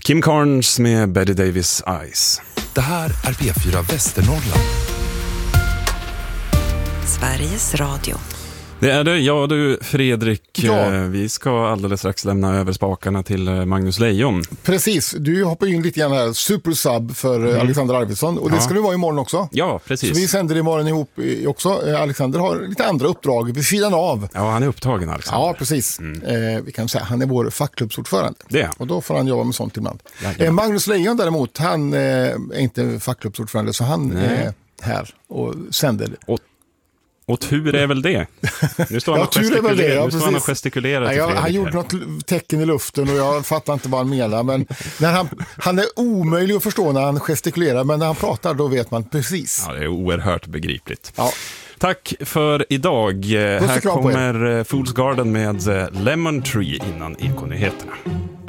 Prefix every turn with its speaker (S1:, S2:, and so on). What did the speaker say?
S1: Kim Carnes med Betty Davis Eyes.
S2: Det här är P4 Västernorrland.
S3: Sveriges Radio.
S1: Det är det, ja du Fredrik.
S4: Ja.
S1: Vi ska alldeles strax lämna över spakarna till Magnus Lejon.
S4: Precis, du hoppar in lite grann här, supersub för Alexander Arvidsson. Och det ska det vara imorgon också.
S1: Ja, precis.
S4: Så vi sänder imorgon ihop också. Alexander har lite andra uppdrag vid sidan av.
S1: Ja, han är upptagen Alexander.
S4: Ja, precis. Vi kan säga han är vår fackklubbsordförande.
S1: Det.
S4: Och då får han jobba med sånt ibland.
S1: Ja.
S4: Magnus Lejon däremot, han är inte fackklubbsordförande, så han är här och sänder.
S1: Och tur är väl det. Nu står han och gestikulerar.
S4: Han gjorde något tecken i luften och jag fattar inte vad han menar. Men när han är omöjlig att förstå när han gestikulerar, men när han pratar då vet man precis.
S1: Ja, det är oerhört begripligt.
S4: Ja.
S1: Tack för idag. Här kommer Fool's Garden med Lemon Tree innan Ekonyheterna.